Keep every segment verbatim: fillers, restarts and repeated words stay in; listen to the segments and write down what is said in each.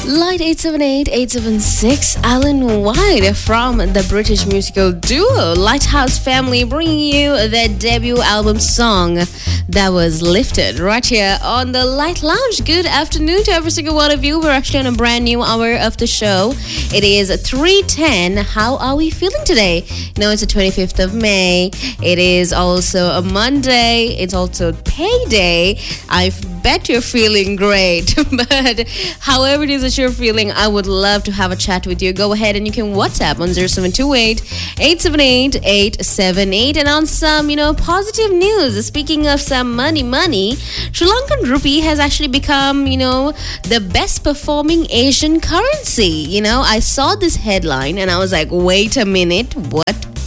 Light eight seven eight, eight seven six, Alan White from the British musical duo Lighthouse Family, bringing you their debut album song that was Lifted right here on the Light Lounge. Good afternoon to every single one of you. We're actually on a brand new hour of the show. It is three ten. How are we feeling today? You know, it's the twenty-fifth of May. It is also a Monday. It's also payday. I bet you're feeling great. But however it is that you're feeling, I would love to have a chat with you. Go ahead and you can WhatsApp on zero seven two eight, eight seven eight, eight seven eight. And on some, you know, positive news, speaking of some money, money, Sri Lankan rupee has actually become, you know, the best performing Asian currency. You know, I saw this headline and I was like, wait a minute, what?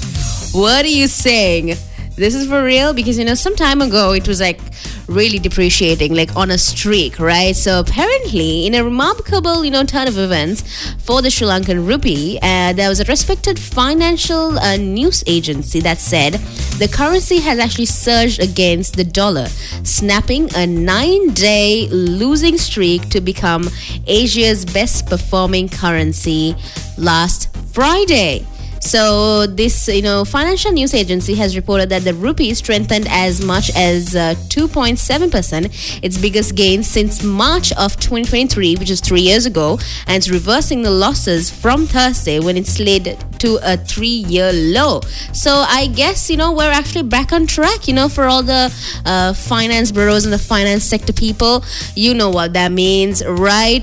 What are you saying? This is for real? Because, you know, some time ago it was like really depreciating, like on a streak, right? So apparently, in a remarkable, you know, turn of events for the Sri Lankan rupee, uh, there was a respected financial uh, news agency that said the currency has actually surged against the dollar, snapping a nine-day losing streak to become Asia's best performing currency last Friday. So this, you know, financial news agency has reported that the rupee strengthened as much as uh, two point seven percent, its biggest gain since March of twenty twenty-three, which is three years ago, and it's reversing the losses from Thursday when it slid to a three-year low. So I guess, you know, we're actually back on track, you know, for all the uh, finance bureaus and the finance sector people. You know what that means, right?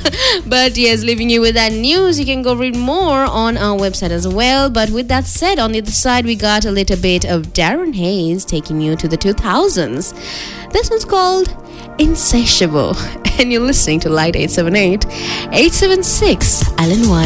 But yes, leaving you with that news. You can go read more on our website as well. But with that said, on the other side, we got a little bit of Darren Hayes taking you to the two thousands. This one's called Insatiable. And you're listening to Light eight seven eight, eight seven six, Alan White.